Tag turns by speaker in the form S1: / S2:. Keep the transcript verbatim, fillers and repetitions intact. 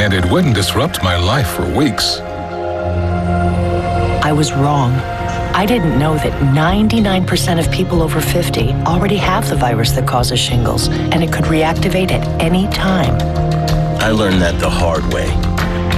S1: and it wouldn't disrupt my life for weeks.
S2: I was wrong. I didn't know that ninety-nine percent of people over fifty already have the virus that causes shingles, and it could reactivate at any time.
S3: I learned that the hard way.